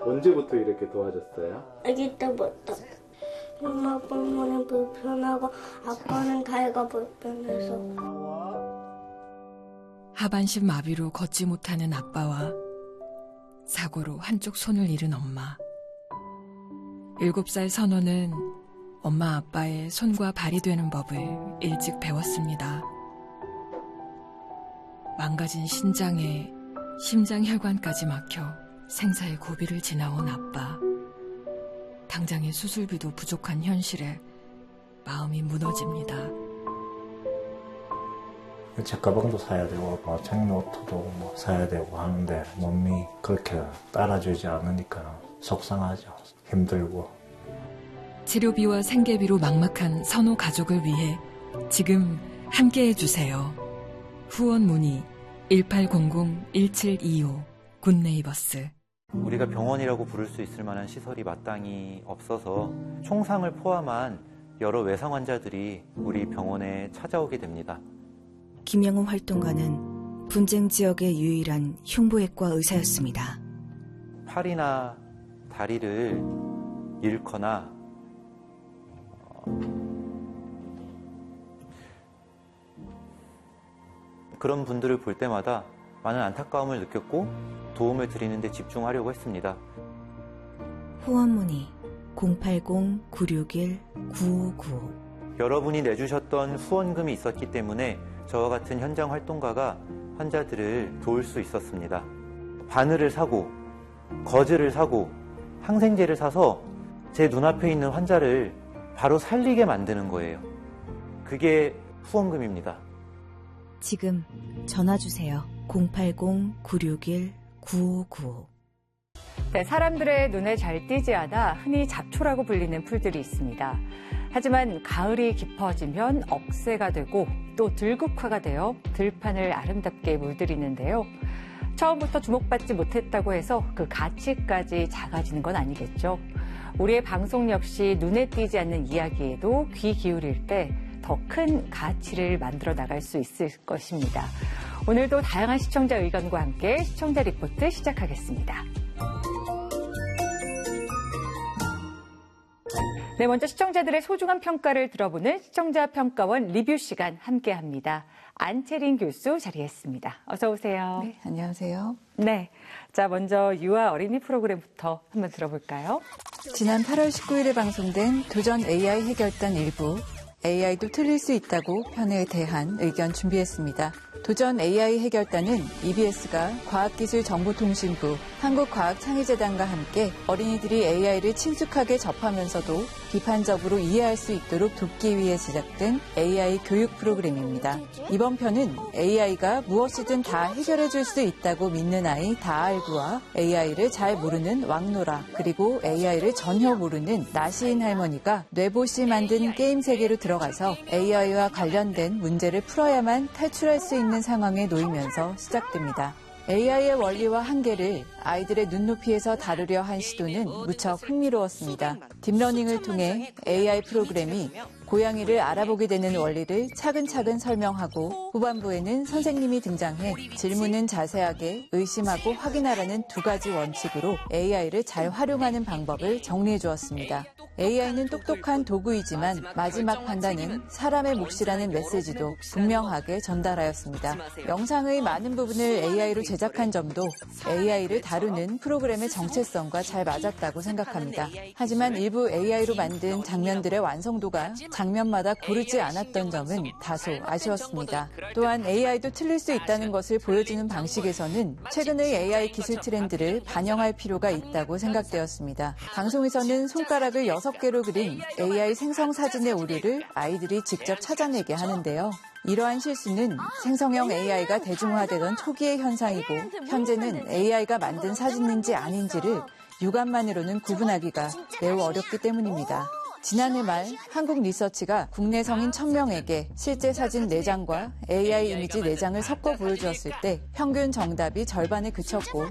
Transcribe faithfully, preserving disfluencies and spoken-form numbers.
언제부터 이렇게 도와줬어요? 아기 때부터. 엄마 때문에 불편하고 아빠는 다이가 불편해서. 하반신 마비로 걷지 못하는 아빠와 사고로 한쪽 손을 잃은 엄마. 일곱 살 선호는 엄마 아빠의 손과 발이 되는 법을 일찍 배웠습니다. 망가진 신장에 심장혈관까지 막혀 생사의 고비를 지나온 아빠. 당장의 수술비도 부족한 현실에 마음이 무너집니다. 제 가방도 사야 되고 뭐 책노트도 뭐 사야 되고 하는데 몸이 그렇게 따라주지 않으니까 속상하죠. 힘들고. 치료비와 생계비로 막막한 선호 가족을 위해 지금 함께해 주세요. 후원 문의 일팔공공 일칠이오 굿네이버스. 우리가 병원이라고 부를 수 있을 만한 시설이 마땅히 없어서 총상을 포함한 여러 외상 환자들이 우리 병원에 찾아오게 됩니다. 김영우 활동가는 분쟁 지역의 유일한 흉부외과 의사였습니다. 팔이나 다리를 잃거나 그런 분들을 볼 때마다 많은 안타까움을 느꼈고 도움을 드리는 데 집중하려고 했습니다. 후원 문의 공팔공 구육일 구오구오. 여러분이 내주셨던 후원금이 있었기 때문에 저와 같은 현장 활동가가 환자들을 도울 수 있었습니다. 바늘을 사고 거즈를 사고 항생제를 사서 제 눈앞에 있는 환자를 바로 살리게 만드는 거예요. 그게 후원금입니다. 지금 전화주세요. 공팔공 구육일 구오구오. 네, 사람들의 눈에 잘 띄지 않아 흔히 잡초라고 불리는 풀들이 있습니다. 하지만 가을이 깊어지면 억새가 되고 또 들국화가 되어 들판을 아름답게 물들이는데요. 처음부터 주목받지 못했다고 해서 그 가치까지 작아지는 건 아니겠죠. 우리의 방송 역시 눈에 띄지 않는 이야기에도 귀 기울일 때 더 큰 가치를 만들어 나갈 수 있을 것입니다. 오늘도 다양한 시청자 의견과 함께 시청자 리포트 시작하겠습니다. 네, 먼저 시청자들의 소중한 평가를 들어보는 시청자 평가원 리뷰 시간 함께합니다. 안채린 교수 자리했습니다. 어서 오세요. 네, 안녕하세요. 네, 자 먼저 유아 어린이 프로그램부터 한번 들어볼까요? 지난 팔월 십구일에 방송된 도전 에이아이 해결단 일부 에이아이도 틀릴 수 있다고 편에 대한 의견 준비했습니다. 도전 에이아이 해결단은 이비에스가 과학기술정보통신부, 한국과학창의재단과 함께 어린이들이 에이아이를 친숙하게 접하면서도 비판적으로 이해할 수 있도록 돕기 위해 제작된 에이아이 교육 프로그램입니다. 이번 편은 에이아이가 무엇이든 다 해결해 줄 수 있다고 믿는 아이 다알구와 에이아이를 잘 모르는 왕노라, 그리고 에이아이를 전혀 모르는 나시인 할머니가 뇌봇이 만든 게임 세계로 들어가서 에이아이와 관련된 문제를 풀어야만 탈출할 수 있는 상황에 놓이면서 시작됩니다. 에이아이의 원리와 한계를 아이들의 눈높이에서 다루려 한 시도는 무척 흥미로웠습니다. 딥러닝을 통해 에이아이 프로그램이 고양이를 알아보게 되는 원리를 차근차근 설명하고 후반부에는 선생님이 등장해 질문은 자세하게 의심하고 확인하라는 두 가지 원칙으로 에이아이를 잘 활용하는 방법을 정리해 주었습니다. 에이아이는 똑똑한 도구이지만 마지막 판단은 사람의 몫이라는 메시지도 분명하게 전달하였습니다. 영상의 많은 부분을 에이아이로 제작한 점도 에이아이를 다루는 프로그램의 정체성과 잘 맞았다고 생각합니다. 하지만 일부 에이아이로 만든 장면들의 완성도가 장면마다 고르지 않았던 점은 다소 아쉬웠습니다. 또한 에이아이도 틀릴 수 있다는 것을 보여주는 방식에서는 최근의 에이아이 기술 트렌드를 반영할 필요가 있다고 생각되었습니다. 방송에서는 손가락을 여섯 개로 그린 에이아이 생성 사진의 오류를 아이들이 직접 찾아내게 하는데요. 이러한 실수는 생성형 에이아이가 대중화되던 초기의 현상이고 현재는 에이아이가 만든 사진인지 아닌지를 육안만으로는 구분하기가 매우 어렵기 때문입니다. 지난해 말 한국 리서치가 국내 성인 천 명에게 실제 사진 네 장과 에이아이 이미지 네 장을 섞어 보여주었을 때 평균 정답이 절반에 그쳤고